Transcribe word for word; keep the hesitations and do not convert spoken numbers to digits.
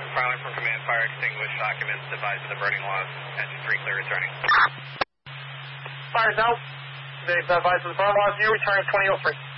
Filing from command, fire extinguished, occupants advised of the burning loss, engine three clear returning. Fire's out. They've advised of the burn loss, you return twenty oh three.